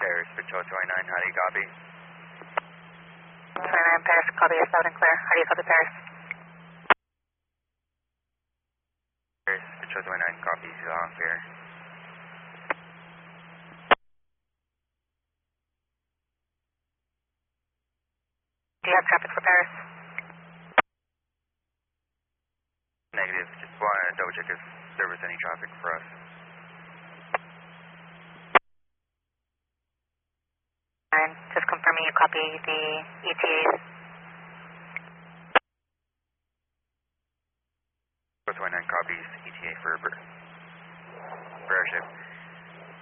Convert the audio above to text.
Paris, Patrol 29, how do you copy? 29 Paris, copy is loud and clear. How do you copy Paris? Paris, Patrol 29, copy, loud and clear. Do you have traffic for Paris? Negative, just want to double check if there was any traffic for us. And just confirming you copy the ETAs. Patrol 29 copies ETA for airship.